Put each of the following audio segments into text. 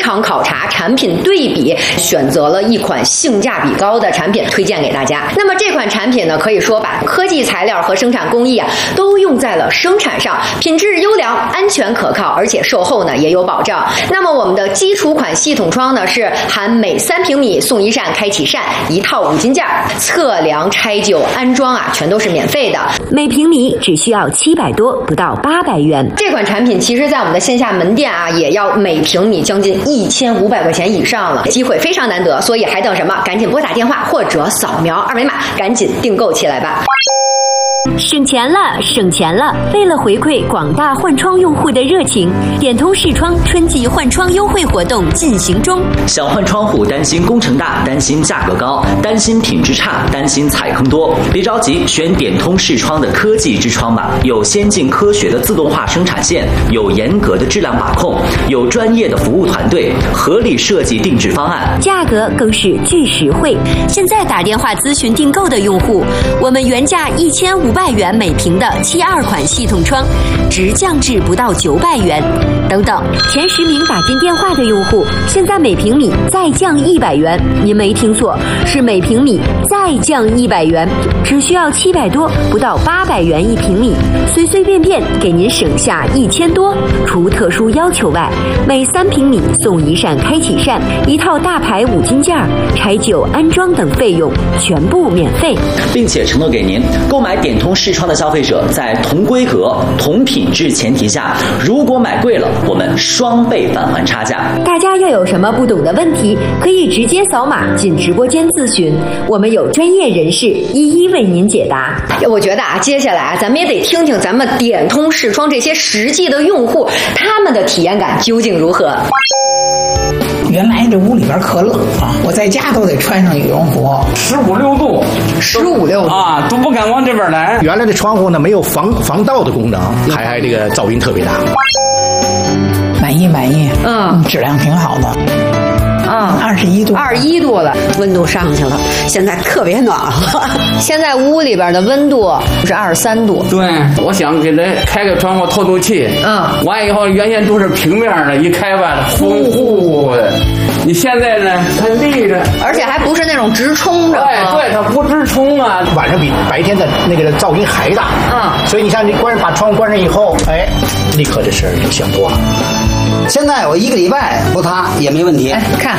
场考察、产品对比，选择了一款性价比高的产品推荐给大家。那么这款产品呢，可以说把科技材料和生产工艺都用在了生产上，品质优良、安全可靠，而且售后呢也有保障。那么我们的基础款系统窗呢，是含每3平米送一扇开启扇，一套5金件，测量、拆旧、安装全都是免费的， 每平米只需要700多，不到800元。 这款产品其实在我们的线下门店也要每平米将近1500块钱以上了，机会非常难得，所以还等什么？赶紧拨打电话或者扫描2维码，赶紧订购起来吧。 省钱了，省钱了！为了回馈广大换窗用户的热情，点通视窗春季换窗优惠活动进行中。 想换窗户担心工程大，担心价格高，担心品质差，担心踩坑多，别着急，选点通视窗的科技之窗吧。有先进科学的自动化生产线，有严格的质量把控，有专业的服务团队，合理设计定制方案， 价格更是巨实惠。现在打电话咨询订购的用户，我们原价1500元每平的72款系统窗，直降至不到900元。等等，前10名打进电话的用户，现在每平米再降100元。您没听错，是每平米再降100元，只需要700多，不到800元一平米，随随便便给您省下1000多。除特殊要求外，每3平米送一扇开启扇，一套大牌5金件，拆旧、安装等费用全部免费， 并且承诺给您购买点通视窗的消费者，在同规格、同品质前提下，如果买贵了，我们双倍返还差价。 大家要有什么不懂的问题，可以直接扫码进直播间咨询，我们有专业人士一一为您解答。 我觉得接下来咱们也得听听咱们点通视窗这些实际的用户，他们的体验感究竟如何。 原来这屋里边可冷我在家都得穿上羽绒服 ，15、6度 ，15、6度都不敢往这边来。 原来的窗户呢没有防盗的功能，还这个噪音特别大。 满意，质量挺好的。21度 ，21度了， 温度上去了，现在特别暖和。 现在屋里边的温度是23度。 对，我想给它开个窗户透透气。完以后原先都是平面的，一开吧，风呼的。你现在呢，它立着， 而且还不是那种直冲着。 对，它不直冲啊。 晚上比白天的那个噪音还大。所以你像你把窗户关上以后，立刻这事儿就想多了。 现在我1个礼拜不擦也没问题。 看，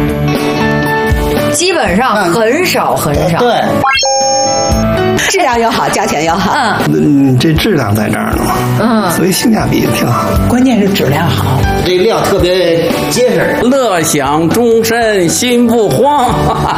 基本上很少。 对， 质量又好，价钱又好。 这质量在这儿呢。所以性价比挺好。 关键是质量好， 这料特别结实。 乐享终身心不慌。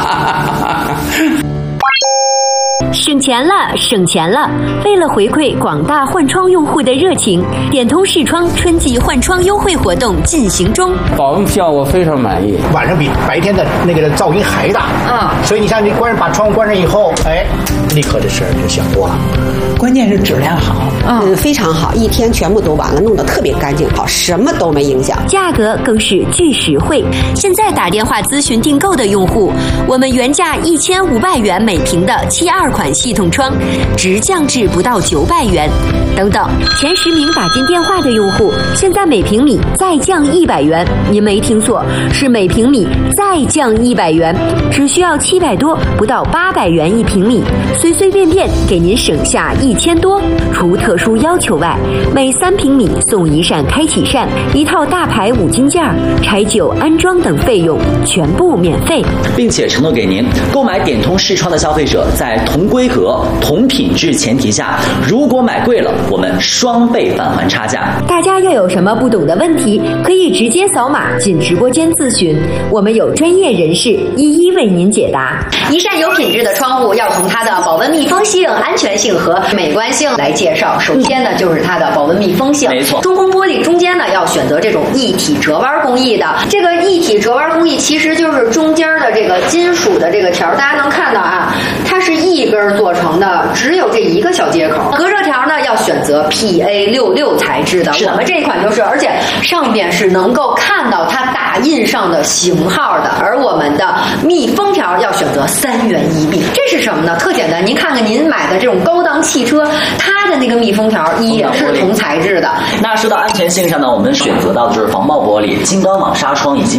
省钱了，省钱了！为了回馈广大换窗用户的热情，点通视窗春季换窗优惠活动进行中。 保温效果非常满意， 晚上比白天的那个噪音还大。所以你像你把窗户关上以后，立刻这事儿就想多了。 关键是质量好， 非常好，一天全部都完了，弄得特别干净，好，什么都没影响。 价格更是巨实惠。现在打电话咨询订购的用户，我们原价1500元每平的72款系统窗，直降至不到900元。等等，前10名打进电话的用户，现在每平米再降100元。您没听错，是每平米再降100元，只需要700多，不到800元一平米，随随便便给您省下1000多。除特殊要求外，每3平米送一扇开启扇，一套大牌5金件，拆旧、安装等费用全部免费， 并且承诺给您购买点通视窗的消费者，在同规格、同品质前提下，如果买贵了，我们双倍返还差价。 大家要有什么不懂的问题，可以直接扫码进直播间咨询，我们有专业人士一一为您解答。 一扇有品质的窗户要从它的保温密封性、安全性和美观性来介绍。首先呢，就是它的保温密封性。 没错， 中空玻璃中间呢要选择这种一体折弯工艺的。这个一体折弯工艺其实就是中间的这个金属的这个条，大家能看到它是一根做成的，只有这一个小接口。隔热条呢要选择 PA66 材质的，我们这一款就是，而且上边是能够看到它打印上的型号的。而我们的密封条要选择3元1币，这是什么呢？特简单，您看看您买的这种高档汽车，它的那个密封条也是同材质的。 那说到安全性上呢，我们选择到的就是防爆玻璃、金刚网纱窗以及